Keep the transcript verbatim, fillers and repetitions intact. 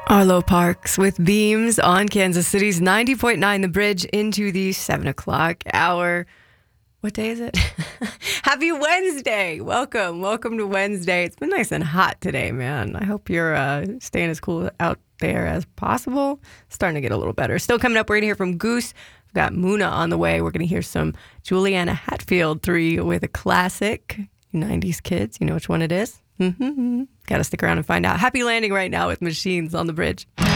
Arlo Parks with Beams on Kansas City's ninety point nine The Bridge into the seven o'clock hour. What day is it? Happy Wednesday. Welcome. Welcome to Wednesday. It's been nice and hot today, man. I hope you're uh, staying as cool out there as possible. Starting to get a little better. Still coming up, we're going to hear from Goose. We've got Muna on the way. We're going to hear some Juliana Hatfield three with a classic. nineties kids, you know which one it is? Mm-hmm. Got to stick around and find out. Happy landing right now with Machines on the Bridge.